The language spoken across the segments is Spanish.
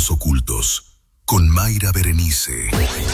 Misterios Ocultos con Mayra Berenice.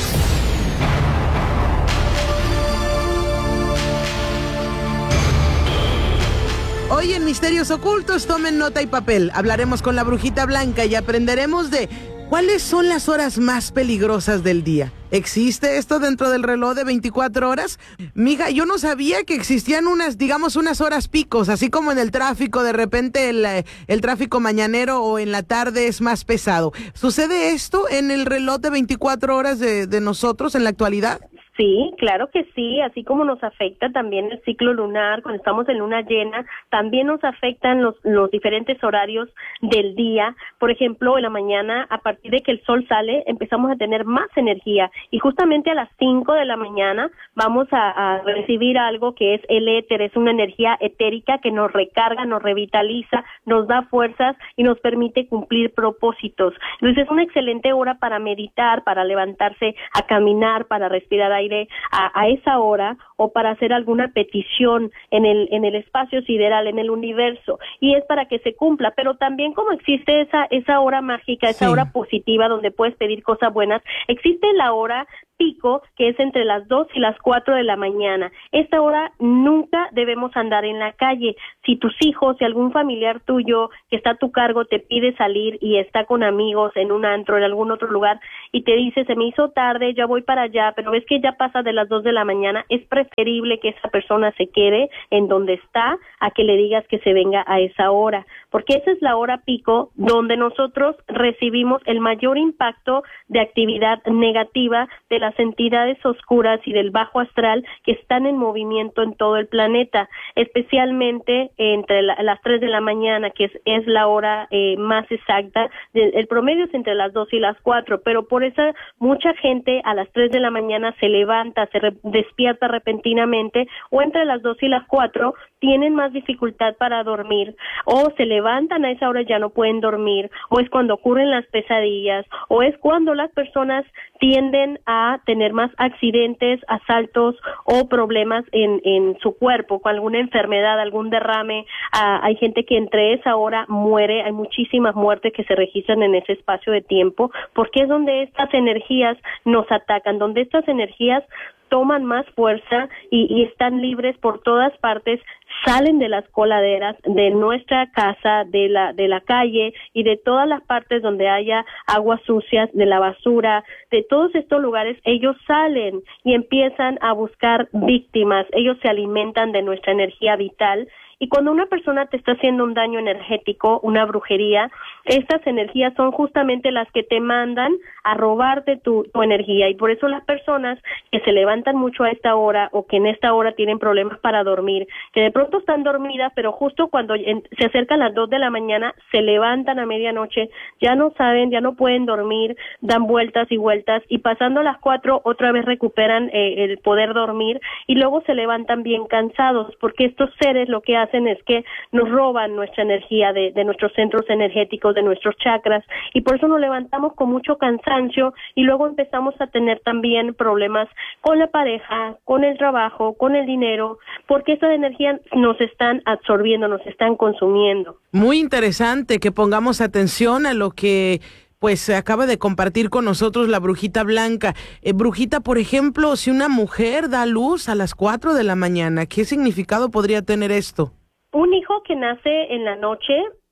Hoy en Misterios Ocultos, tomen nota y papel. Hablaremos con la Brujita Blanca y aprenderemos de cuáles son las horas más peligrosas del día. ¿Existe esto dentro del reloj de 24 horas? Mija, yo no sabía que existían unas horas picos, así como en el tráfico, de repente el tráfico mañanero o en la tarde es más pesado. ¿Sucede esto en el reloj de 24 horas de nosotros en la actualidad? Sí, claro que sí, así como nos afecta también el ciclo lunar, cuando estamos en luna llena, también nos afectan los diferentes horarios del día. Por ejemplo, en la mañana, a partir de que el sol sale, empezamos a tener más energía y justamente a las 5 de la mañana vamos a recibir algo que es el éter, es una energía etérica que nos recarga, nos revitaliza, nos da fuerzas y nos permite cumplir propósitos. Entonces es una excelente hora para meditar, para levantarse a caminar, para respirar aire a esa hora o para hacer alguna petición en el espacio sideral, en el universo, y es para que se cumpla, pero también como existe esa hora mágica, esa hora positiva donde puedes pedir cosas buenas, existe la hora pico, que es entre las 2 y las 4 de la mañana. Esta hora nunca debemos andar en la calle. Si tus hijos, si algún familiar tuyo que está a tu cargo te pide salir y está con amigos en un antro, en algún otro lugar, y te dice, se me hizo tarde, ya voy para allá, pero ves que ya pasa de las 2 de la mañana, es preferible que esa persona se quede en donde está a que le digas que se venga a esa hora, porque esa es la hora pico donde nosotros recibimos el mayor impacto de actividad negativa de las entidades oscuras y del bajo astral que están en movimiento en todo el planeta, especialmente entre las 3 de la mañana, que es la hora más exacta. El promedio es entre las 2 y las 4, pero por eso mucha gente a las 3 de la mañana se levanta, despierta repentinamente, o entre las 2 y las 4 tienen más dificultad para dormir, o se levantan a esa hora y ya no pueden dormir, o es cuando ocurren las pesadillas, o es cuando las personas tienden a tener más accidentes, asaltos o problemas en su cuerpo, con alguna enfermedad, algún derrame. Hay gente que entre esa hora muere, hay muchísimas muertes que se registran en ese espacio de tiempo, porque es donde estas energías nos atacan, donde estas energías toman más fuerza y están libres por todas partes, salen de las coladeras de nuestra casa, de la calle y de todas las partes donde haya aguas sucias, de la basura, de todos estos lugares. Ellos salen y empiezan a buscar víctimas, ellos se alimentan de nuestra energía vital. Y cuando una persona te está haciendo un daño energético, una brujería, estas energías son justamente las que te mandan a robarte tu energía. Y por eso las personas que se levantan mucho a esta hora o que en esta hora tienen problemas para dormir, que de pronto están dormidas, pero justo cuando se acercan las 2 de la mañana, se levantan a medianoche, ya no saben, ya no pueden dormir, dan vueltas y vueltas, y pasando las 4 otra vez recuperan el poder dormir, y luego se levantan bien cansados, porque estos seres lo que hacen es que nos roban nuestra energía de nuestros centros energéticos, de nuestros chakras, y por eso nos levantamos con mucho cansancio y luego empezamos a tener también problemas con la pareja, con el trabajo, con el dinero, porque esa energía nos están absorbiendo, nos están consumiendo. Muy interesante que pongamos atención a lo que pues se acaba de compartir con nosotros la Brujita Blanca. Brujita, por ejemplo, si una mujer da luz a las 4 de la mañana, ¿qué significado podría tener esto? Un hijo que nace en la noche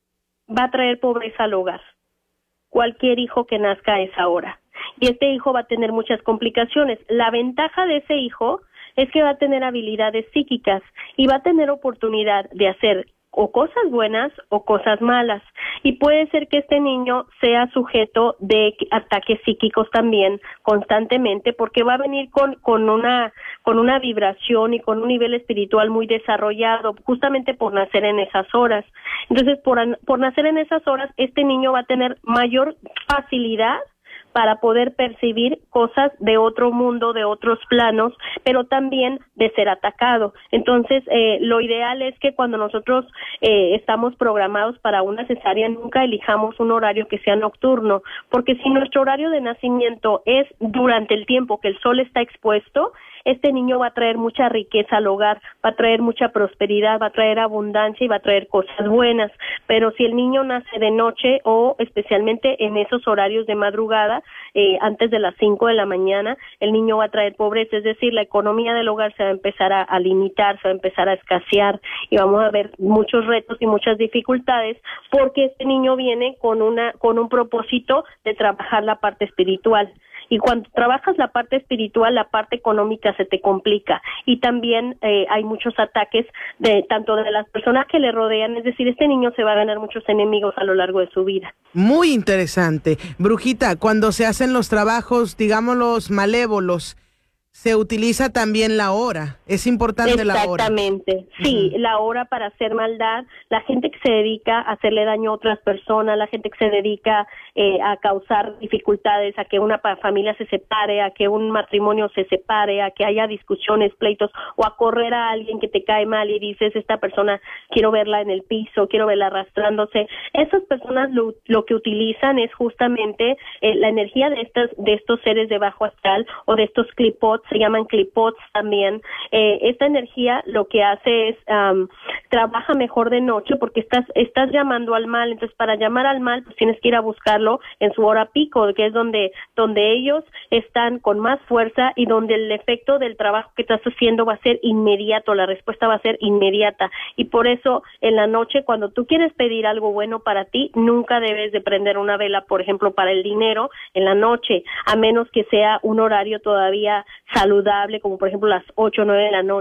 va a traer pobreza al hogar. Cualquier hijo que nazca a esa hora. Y este hijo va a tener muchas complicaciones. La ventaja de ese hijo es que va a tener habilidades psíquicas y va a tener oportunidad de hacer o cosas buenas o cosas malas, y puede ser que este niño sea sujeto de ataques psíquicos también constantemente, porque va a venir con una vibración y con un nivel espiritual muy desarrollado, justamente por nacer en esas horas. Entonces, por nacer en esas horas, este niño va a tener mayor facilidad para poder percibir cosas de otro mundo, de otros planos, pero también de ser atacado. Entonces, lo ideal es que cuando nosotros estamos programados para una cesárea, nunca elijamos un horario que sea nocturno, porque si nuestro horario de nacimiento es durante el tiempo que el sol está expuesto, este niño va a traer mucha riqueza al hogar, va a traer mucha prosperidad, va a traer abundancia y va a traer cosas buenas. Pero si el niño nace de noche o especialmente en esos horarios de madrugada, antes de las 5 de la mañana, el niño va a traer pobreza, es decir, la economía del hogar se va a empezar a limitar, se va a empezar a escasear y vamos a ver muchos retos y muchas dificultades porque este niño viene con un propósito de trabajar la parte espiritual. Y cuando trabajas la parte espiritual, la parte económica se te complica. Y también hay muchos ataques tanto de las personas que le rodean, es decir, este niño se va a ganar muchos enemigos a lo largo de su vida. Muy interesante. Brujita, cuando se hacen los trabajos, digamos los malévolos, se utiliza también la hora. Es importante la hora. Exactamente. Sí, la hora para hacer maldad. La gente que se dedica a hacerle daño a otras personas, la gente que se dedica a causar dificultades, a que una familia se separe, a que un matrimonio se separe, a que haya discusiones, pleitos, o a correr a alguien que te cae mal y dices, esta persona quiero verla en el piso, quiero verla arrastrándose. Esas personas lo que utilizan es justamente la energía de estos seres de bajo astral o de estos clipots, se llaman clipots también. Esta energía lo que hace es trabaja mejor de noche porque estás llamando al mal. Entonces, para llamar al mal, pues tienes que ir a buscarlo en su hora pico, que es donde ellos están con más fuerza y donde el efecto del trabajo que estás haciendo va a ser inmediato, la respuesta va a ser inmediata. Y por eso, en la noche, cuando tú quieres pedir algo bueno para ti, nunca debes de prender una vela, por ejemplo, para el dinero en la noche, a menos que sea un horario todavía saludable, como por ejemplo las 8 o 9 de la noche.